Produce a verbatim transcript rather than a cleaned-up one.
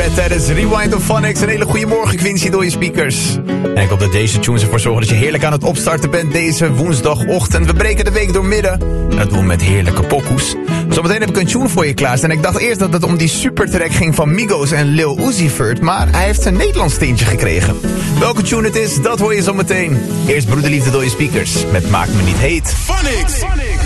Red tijdens Rewind of Phonics. Een hele goede morgen, Quincy, door je speakers. En ik hoop dat deze tunes ervoor zorgen dat je heerlijk aan het opstarten bent deze woensdagochtend. We breken de week door midden. En dat doen we met heerlijke pokoes. Zometeen heb ik een tune voor je klaarstaan. En ik dacht eerst dat het om die supertrack ging van Migos en Lil Uzi Vert. Maar hij heeft een Nederlands tintje gekregen. Welke tune het is, dat hoor je zometeen. Eerst Broederliefde door je speakers met Maak Me Niet Heet. Phonics!